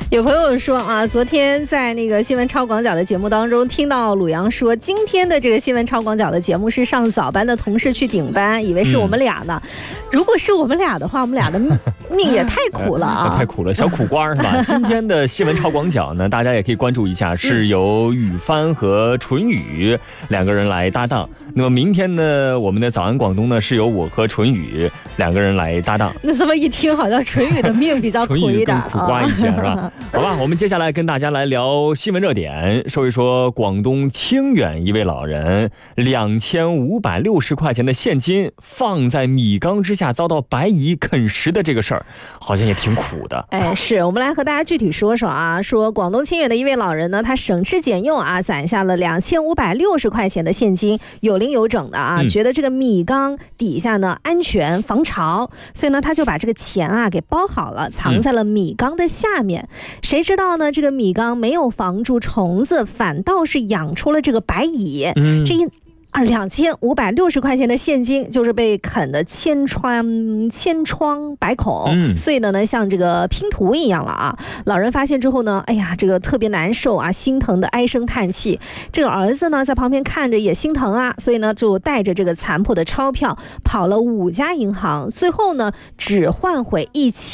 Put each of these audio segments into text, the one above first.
有朋友说啊，昨天在那个新闻超广角的节目当中，听到鲁阳说，今天的这个新闻超广角的节目是上早班的同事去顶班，以为是我们俩呢。如果是我们俩的话，我们俩的命也太苦了啊， 太苦了，小苦瓜是吧？今天的新闻超广角呢，大家也可以关注一下，是由雨帆和纯宇两个人来搭档。那么明天呢，我们的早安广东呢，是由我和纯宇两个人来搭档。 那这么一听，好像纯宇的命比较苦一点， 更苦瓜一些是吧？好吧，我们接下来跟大家来聊新闻热点，说一说广东清远一位老人2560块钱的现金放在米缸之下遭到白蚁啃食的这个事儿，好像也挺苦的。 哎，是我们来和大家具体说说啊，说广东清远的一位老人呢，他省吃俭用啊，攒下了2560块钱的现金，有零有整的啊，觉得这个米缸底下呢安全防潮，所以呢他就把这个钱啊给包好了，藏在了米缸的下面。谁知道呢？这个米缸没有防住虫子，反倒是养出了这个白蚁。这2560块钱的现金就是被啃得千疮百孔，碎的呢像这个拼图一样了啊！老人发现之后呢，哎呀，这个特别难受啊，心疼的唉声叹气。这个儿子呢在旁边看着也心疼啊，所以呢就带着这个残破的钞票跑了5家银行，最后呢只换回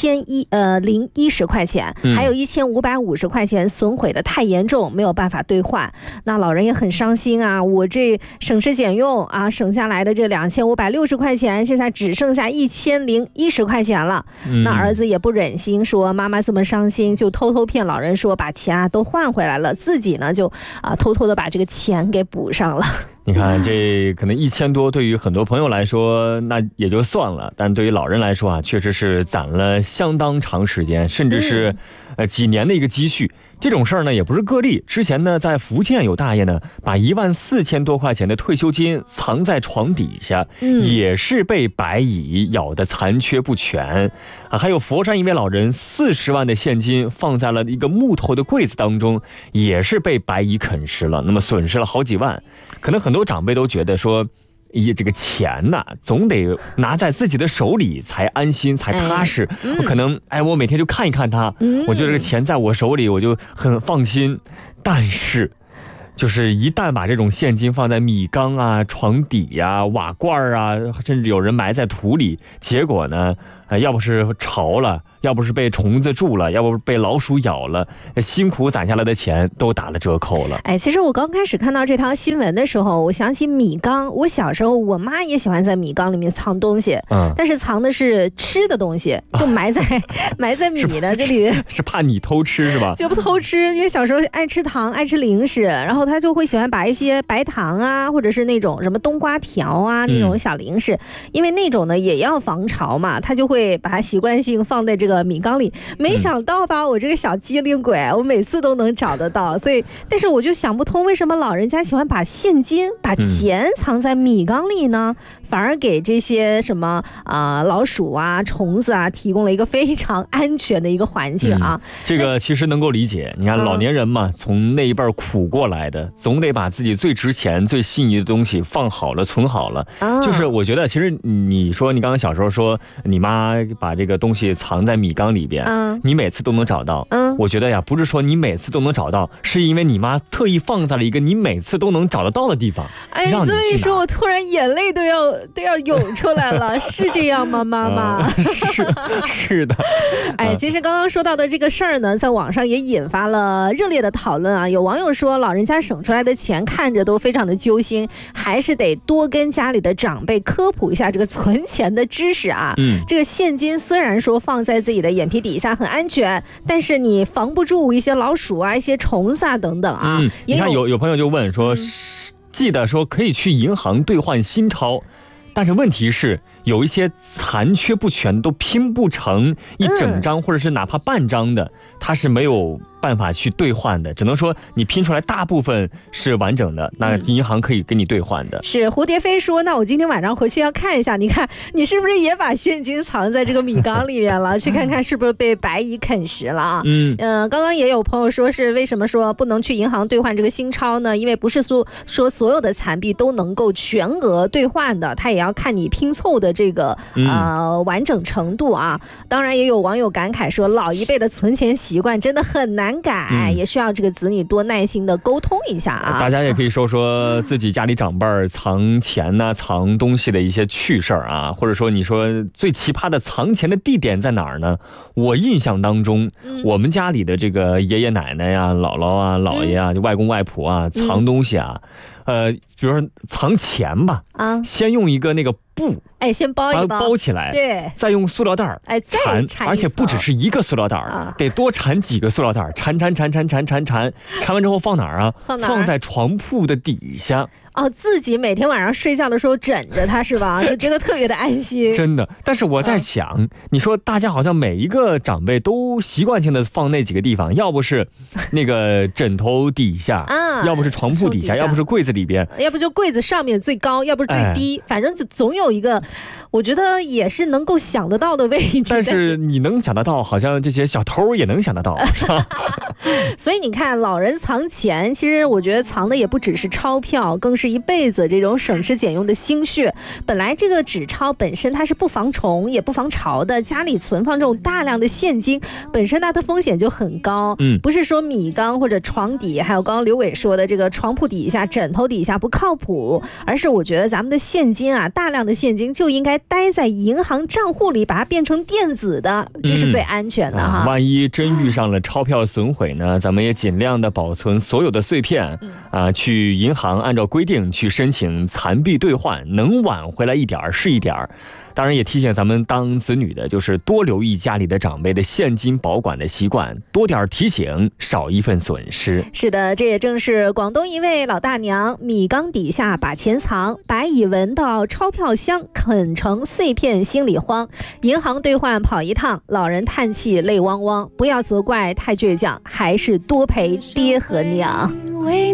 1010块钱，还有1550块钱损毁的太严重，没有办法兑换。那老人也很伤心啊，我这省吃俭用啊，省下来的这2560块钱，现在只剩下1010块钱了。那儿子也不忍心说妈妈这么伤心，就偷偷骗老人说把钱啊都换回来了，自己呢就偷偷的把这个钱给补上了。 你看，这可能1000多，对于很多朋友来说那也就算了，但对于老人来说啊，确实是攒了相当长时间，甚至是几年的一个积蓄。这种事儿呢也不是个例，之前呢在福建有大爷呢把14000多块钱的退休金藏在床底下，也是被白蚁咬得残缺不全啊。还有佛山一位老人40万的现金放在了一个木头的柜子当中，也是被白蚁啃食了，那么损失了好几万。可能很多长辈都觉得说，这个钱呐，总得拿在自己的手里才安心才踏实。可能我每天就看一看它，我觉得这个钱在我手里我就很放心。但是就是一旦把这种现金放在米缸啊、床底啊、瓦罐啊，甚至有人埋在土里，结果呢要不是潮了，要不是被虫子蛀了，要不是被老鼠咬了，辛苦攒下来的钱都打了折扣了。 其实我刚开始看到这条新闻的时候，我想起米缸。我小时候我妈也喜欢在米缸里面藏东西，但是藏的是吃的东西，就埋在米的这里。 是怕你偷吃是吧？ 就不偷吃，因为小时候爱吃糖，爱吃零食，然后他就会喜欢把一些白糖啊，或者是那种什么冬瓜条啊那种小零食，因为那种呢也要防潮嘛，他就会把它习惯性放在这个米缸里。没想到吧，我这个小机灵鬼，我每次都能找得到。所以，但是我就想不通，为什么老人家喜欢把现金、把钱藏在米缸里呢？反而给这些什么老鼠啊、虫子啊提供了一个非常安全的一个环境啊。 这个其实能够理解，你看老年人嘛，从那一辈苦过来的，总得把自己最值钱、最心仪的东西放好了、存好了。就是我觉得，其实你说你刚刚小时候说你妈把这个东西藏在米缸里边，你每次都能找到。我觉得呀，不是说你每次都能找到，是因为你妈特意放在了一个你每次都能找得到的地方。 你这么一说，我突然眼泪都要涌出来了，是这样吗，妈妈？ 是的。 其实刚刚说到的这个事儿呢，在网上也引发了热烈的讨论啊。有网友说，老人家省出来的钱看着都非常的揪心，还是得多跟家里的长辈科普一下这个存钱的知识啊。这个现金虽然说放在自己的眼皮底下很安全，但是你防不住一些老鼠啊、一些虫子啊等等啊。 你看有朋友就问说，记得说可以去银行兑换新钞，但是问题是有一些残缺不全都拼不成一整张或者是哪怕半张的，它是没有办法去兑换的，只能说你拼出来大部分是完整的，那银行可以给你兑换的。 是蝴蝶飞说，那我今天晚上回去要看一下，你看你是不是也把现金藏在这个米缸里面了？去看看是不是被白蚁啃食了啊？刚刚也有朋友说是为什么说不能去银行兑换这个新钞呢？因为不是说所有的残币都能够全额兑换的，它也要看你拼凑的这个完整程度啊。当然也有网友感慨说，老一辈的存钱习惯真的很难改，也需要这个子女多耐心的沟通一下啊。 大家也可以说说自己家里长辈藏钱呐、藏东西的一些趣事儿啊，或者说你说最奇葩的藏钱的地点在哪儿呢？我印象当中，我们家里的这个爷爷奶奶呀、姥姥啊、姥爷啊、就外公外婆啊，藏东西啊，比如说藏钱吧，先用一个那个布， 先包一包， 包起来， 对， 再用塑料袋缠，而且不只是一个塑料袋，得多缠几个塑料袋，缠完之后放哪儿啊？放在床铺的底下。 自己每天晚上睡觉的时候枕着它是吧？就觉得特别的安心。 真的，但是我在想，你说大家好像每一个长辈都习惯性的放那几个地方，要不是那个枕头底下，要不是床铺底下，要不是柜子里边， 要不就柜子上面最高，要不是最低，反正就总有一个，我觉得也是能够想得到的位置。 但是你能想得到，好像这些小偷也能想得到，是吧？ 所以你看，老人藏钱，其实我觉得藏的也不只是钞票，更是一辈子这种省吃俭用的心血。本来这个纸钞本身它是不防虫也不防潮的，家里存放这种大量的现金，本身它的风险就很高。不是说米缸或者床底，还有刚刚刘伟说的这个床铺底下、枕头底下不靠谱，而是我觉得咱们的现金啊，大量的现金就应该待在银行账户里，把它变成电子的，这是最安全的哈。 万一真遇上了钞票损毁呢，咱们也尽量的保存所有的碎片去银行按照规定去申请残币兑换，能挽回来一点是一点。当然也提醒咱们当子女的，就是多留意家里的长辈的现金保管的习惯，多点提醒，少一份损失。 是的，这也正是广东一位老大娘米缸底下把钱藏，白蚁闻到钞票香，啃成碎片心里慌。银行兑换跑一趟，老人叹气泪汪汪。不要责怪太倔强，还是多陪爹和娘。